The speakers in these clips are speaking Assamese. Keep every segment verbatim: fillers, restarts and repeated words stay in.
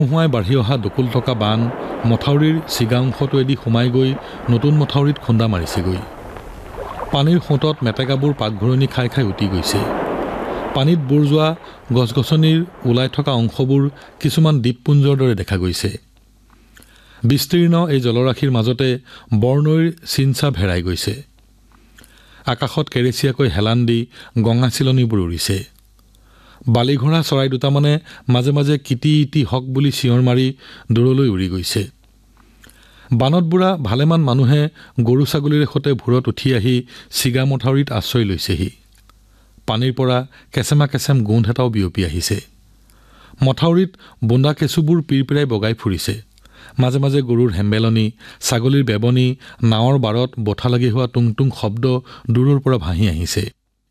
হুৱাই বাঢ়ি অহা দকুল থকা বান মথাউৰিৰ চিগা অংশটোৱেদি সোমাই গৈ নতুন মথাউৰিত খুন্দা মাৰিছেগৈ। পানীৰ সোঁতত মেটেকাবোৰ পাকঘৰণি খাই খাই উটি গৈছে। পানীত বুৰ যোৱা গছ গছনিৰ ওলাই থকা অংশবোৰ কিছুমান দ্বীপপুঞ্জৰ দৰে দেখা গৈছে। বিস্তীৰ্ণ এই জলৰাশিৰ মাজতে বৰনৈৰ চিনচাপ হেৰাই গৈছে। আকাশত কেৰেচিয়াকৈ হেলান দি গঙা চিলনিবোৰ উৰিছে। বালিঘোঁৰা চৰাই দুটামানে মাজে মাজে কিটি ইটি হক বুলি চিঞৰ মাৰি দূৰলৈ উৰি গৈছে। বানত বুঢ়া ভালেমান মানুহে গৰু ছাগলীৰে সৈতে ভূৰত উঠি আহি চিগা মথাউৰিত আশ্ৰয় লৈছেহি। পানীৰ পৰা কেঁচেমা কেঁচেম গোন্ধ এটাও বিয়পি আহিছে। মথাউৰিত বোন্দা কেঁচুবোৰ পিৰপিৰাই বগাই ফুৰিছে। মাজে মাজে গৰুৰ হেম্বেলনি, ছাগলীৰ বেবনি, নাৱৰ বাৰত বঠা লাগি হোৱা টুং টুং শব্দ দূৰৰ পৰা ভাহি আহিছে।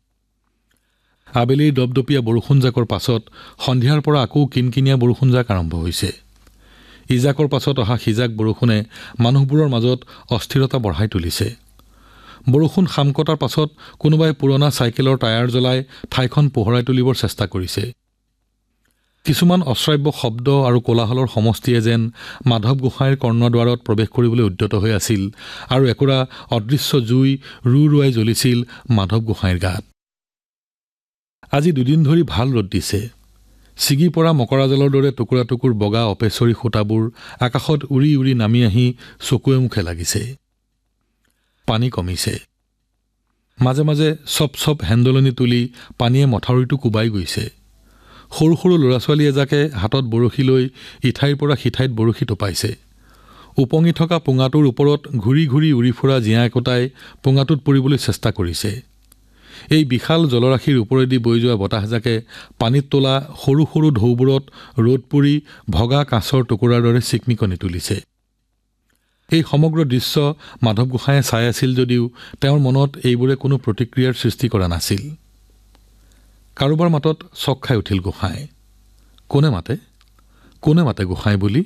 আবেলিৰ দপদপীয়া বৰষুণজাকৰ পাছত সন্ধিয়াৰ পৰা আকৌ কিনকিনীয়া বৰষুণজাক আৰম্ভ হৈছে। ইজাকৰ পাছত অহা সিজাক বৰষুণে মানুহবোৰৰ মাজত অস্থিৰতা বঢ়াই তুলিছে। বৰষুণ শাম কটাৰ পাছত কোনোবাই পুৰণা চাইকেলৰ টায়াৰ জ্বলাই ঠাইখন পোহৰাই তুলিবৰ চেষ্টা কৰিছে। কিছুমান অশ্ৰাব্য শব্দ আৰু কোলাহলৰ সমষ্টিয়ে যেন মাধৱ গোসাঁইৰ কৰ্ণদ্বাৰত প্ৰৱেশ কৰিবলৈ উদ্যত হৈ আছিল আৰু একোৰা অদৃশ্য জুই ৰু ৰুৱাই জ্বলিছিল মাধৱ গোসাঁইৰ গাত। আজি দুদিন ধৰি ভাল ৰ'দ দিছে। ছিগি পৰা মকৰা জালৰ দৰে টুকুৰা টুকুৰ বগা অপেচৰী সূতাবোৰ আকাশত উৰি উৰি নামি আহি চকুৱে মুখে লাগিছে। পানী কমিছে। মাজে মাজে চপ চপ হেন্দলনি তুলি পানীয়ে মথাউৰিটো কোবাই গৈছে। সৰু সৰু ল'ৰা ছোৱালী এজাকে হাতত বৰশী লৈ ইঠাইৰ পৰা সিঠাইত বৰশী টোপাইছে। উপঙি থকা পুঙাটোৰ ওপৰত ঘূৰি ঘূৰি উৰি ফুৰা জীয়া একোটাই পুঙাটোত পৰিবলৈ চেষ্টা কৰিছে। এই বিশাল জলৰাশিৰ ওপৰেদি বৈ যোৱা বতাহজাকে পানীত তোলা সৰু সৰু ঢৌবোৰত ৰ'দ পৰি ভগা কাঁচৰ টুকুৰাৰ দৰে চিকমিকনি তুলিছে। এই সমগ্ৰ দৃশ্য মাধৱ গোসাঁয়ে চাই আছিল যদিও তেওঁৰ মনত এইবোৰে কোনো প্ৰতিক্ৰিয়াৰ সৃষ্টি কৰা নাছিল। কাৰোবাৰ মাতত চক খাই উঠিল গোসাঁই। কোনে মাতে কোনে মাতে গোসাঁই বুলি?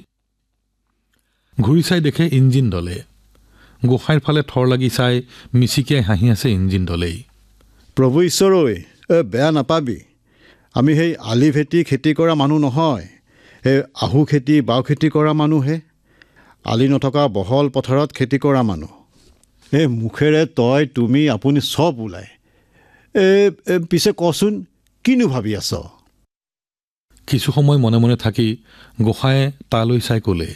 ঘূৰি চাই দেখে ইঞ্জিন দলে। গোসাঁইৰ ফালে থৰ লাগি চাই মিচিকিয়াই হাঁহি আছে ইঞ্জিন দলেই। প্ৰভু ঈশ্বৰ ঐ, বেয়া নাপাবি, আমি সেই আলি ভেটি খেতি কৰা মানুহ নহয়, সেই আহু খেতি বাও খেতি কৰা মানুহহে। আলি নথকা বহল পথাৰত খেতি কৰা মানুহ। এই মুখেৰে তই তুমি আপুনি চব ওলায়। এই পিছে কচোন, কিনো ভাবি আছ? কিছু সময় মনে মনে থাকি গোসাঁয়ে তালৈ চাই ক'লে,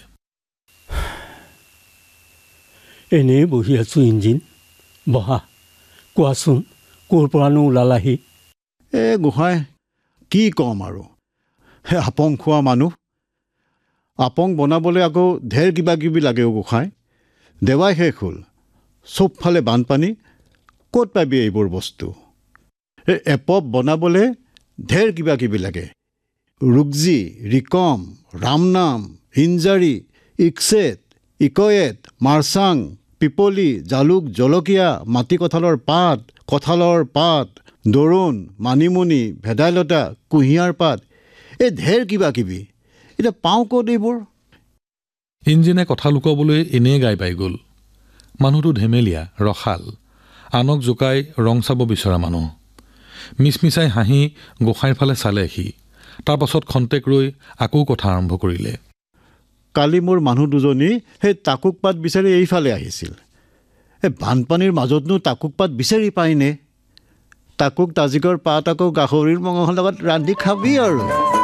এনেই বহি আছোঁ ইঞ্জিন। বহা, কোৱাচোন ক'ৰ পৰানো ওলালাহি? এ গোসাঁই, কি ক'ম আৰু, হে আপং খোৱা মানুহ। আপং বনাবলৈ আকৌ ঢেৰ কিবা কিবি লাগে অ' গোসাঁই। দেৱাই শেষ হ'ল, চবফালে বানপানী, ক'ত পাবি এইবোৰ বস্তু? এই এপপ বনাবলৈ ঢেৰ কিবা কিবি লাগে। ৰুগজি, ৰিকম, ৰামনাম, হিঞ্জাৰী, ইকছেট, ইকয়েট, মাৰ্চাং, পিপলি, জালুক, জলকীয়া, মাটি কঁঠালৰ পাত, কঁঠালৰ পাত, দৰুণ, মানিমুনি, ভেদাইলতা, কুঁহিয়াৰ পাত, এই ঢেৰ কিবা কিবি। এতিয়া পাওঁ ক'ত এইবোৰ? ইঞ্জিনে কথা লুকুৱাবলৈ এনেই গাই পাই গ'ল। মানুহটো ধেমেলীয়া, ৰসাল, আনক জোকাই ৰং চাব বিচৰা মানুহ। মিচমিচাই হাঁহি গোসাঁইৰ ফালে চালে সি। তাৰ পাছত খন্তেক ৰৈ আকৌ কথা আৰম্ভ কৰিলে। কালি মোৰ মানুহ দুজনী সেই তাকুক পাত বিচাৰি এইফালে আহিছিল। এই বানপানীৰ মাজতনো তাকুক পাত বিচাৰি পায়নে? তাকুক তাজিকৰ পাত আকৌ গাহৰিৰ মঙহৰ লগত ৰান্ধি খাবি আৰু।